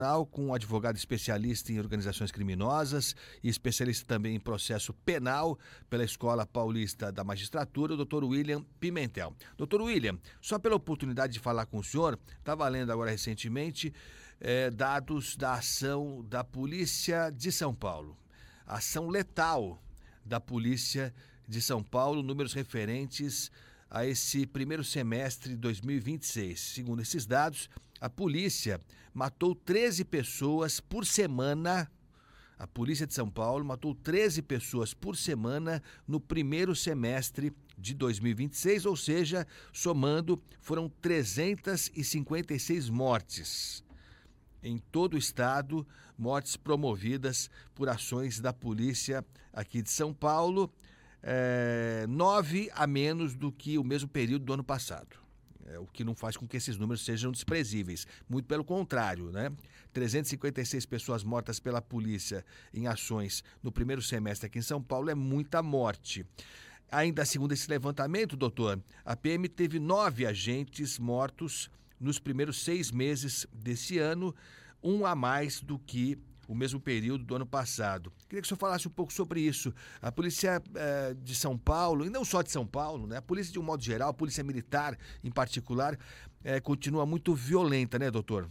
com um advogado especialista em organizações criminosas e especialista também em processo penal pela Escola Paulista da Magistratura, o Dr. William Pimentel. Dr. William, só pela oportunidade de falar com o senhor, estava lendo agora recentemente dados da ação da Polícia de São Paulo. Ação letal da Polícia de São Paulo, números referentes a esse primeiro semestre de 2026. Segundo esses dados, a polícia matou 13 pessoas por semana. A Polícia de São Paulo matou 13 pessoas por semana no primeiro semestre de 2026, ou seja, somando, foram 356 mortes. Em todo o estado, mortes promovidas por ações da polícia aqui de São Paulo, 9 a menos do que o mesmo período do ano passado. O que não faz com que esses números sejam desprezíveis. Muito pelo contrário, né? 356 pessoas mortas pela polícia em ações no primeiro semestre aqui em São Paulo é muita morte. Ainda segundo esse levantamento, doutor, a PM teve 9 agentes mortos nos primeiros 6 meses desse ano, um a mais do que o mesmo período do ano passado. Queria que o senhor falasse um pouco sobre isso. A Polícia de São Paulo, e não só de São Paulo, né? A polícia de um modo geral, a polícia militar em particular, continua muito violenta, né, doutor?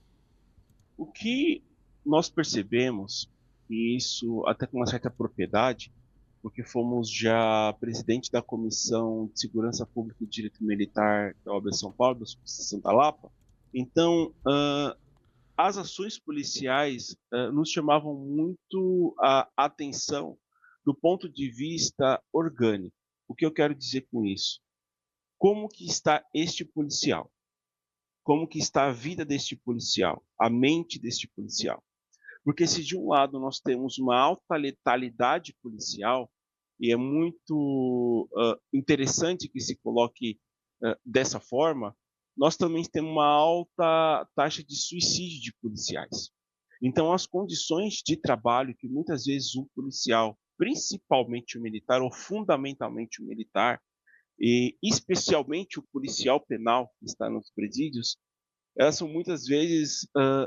O que nós percebemos, e isso até com uma certa propriedade, porque fomos já presidente da Comissão de Segurança Pública e Direito Militar da OAB São Paulo, da subseção da Lapa, então as ações policiais nos chamavam muito a atenção do ponto de vista orgânico. O que eu quero dizer com isso? Como que está este policial? Como que está a vida deste policial? A mente deste policial? Porque se de um lado nós temos uma alta letalidade policial, e é muito interessante que se coloque dessa forma, nós também temos uma alta taxa de suicídio de policiais. Então, as condições de trabalho que muitas vezes um policial, principalmente o militar, ou fundamentalmente o militar, e especialmente o policial penal que está nos presídios, elas são muitas vezes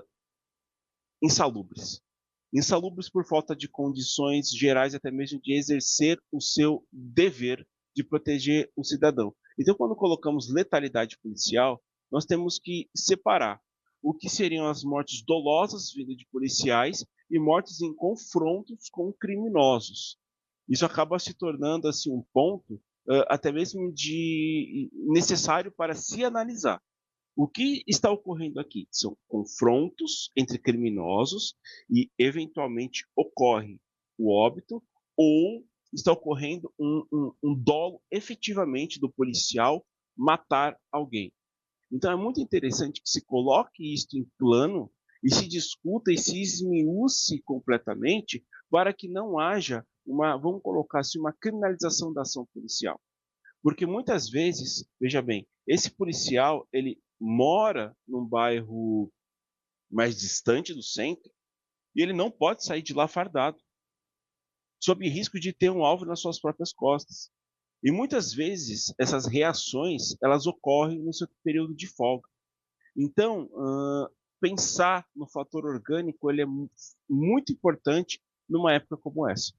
insalubres. Insalubres por falta de condições gerais, até mesmo de exercer o seu dever de proteger o cidadão. Então, quando colocamos letalidade policial, nós temos que separar o que seriam as mortes dolosas vindas de policiais e mortes em confrontos com criminosos. Isso acaba se tornando assim um ponto até mesmo de necessário para se analisar. O que está ocorrendo aqui são confrontos entre criminosos e, eventualmente, ocorre o óbito ou está ocorrendo um dolo efetivamente do policial matar alguém. Então, é muito interessante que se coloque isto em plano e se discuta e se esmiúce completamente para que não haja vamos colocar assim, uma criminalização da ação policial. Porque muitas vezes, veja bem, esse policial, ele mora num bairro mais distante do centro e ele não pode sair de lá fardado, sob risco de ter um alvo nas suas próprias costas. E muitas vezes essas reações, elas ocorrem no seu período de folga. Então, pensar no fator orgânico, ele é muito importante numa época como essa.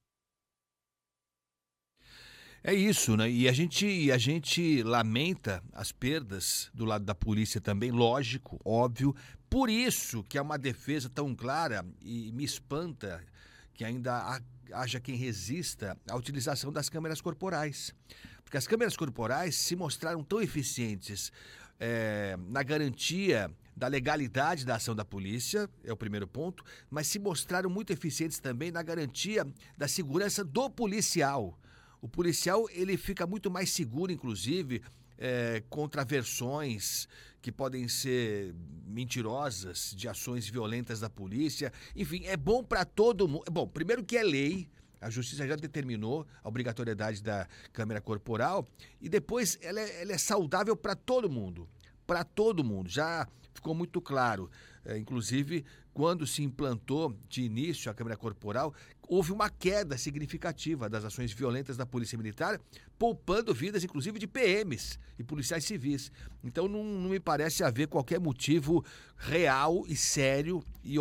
É isso, né? E a gente lamenta as perdas do lado da polícia também, lógico, óbvio. Por isso que é uma defesa tão clara e me espanta que ainda haja quem resista à utilização das câmeras corporais. Porque as câmeras corporais se mostraram tão eficientes na garantia da legalidade da ação da polícia, é o primeiro ponto, mas se mostraram muito eficientes também na garantia da segurança do policial. O policial, ele fica muito mais seguro, inclusive, contra versões que podem ser mentirosas de ações violentas da polícia. Enfim, é bom para todo mundo. Bom, primeiro que é lei, a justiça já determinou a obrigatoriedade da câmera corporal, e depois ela é saudável para todo mundo. Para todo mundo. Já ficou muito claro. Inclusive, quando se implantou de início a câmera corporal, houve uma queda significativa das ações violentas da Polícia Militar, poupando vidas, inclusive, de PMs e policiais civis. Então, não me parece haver qualquer motivo real e sério e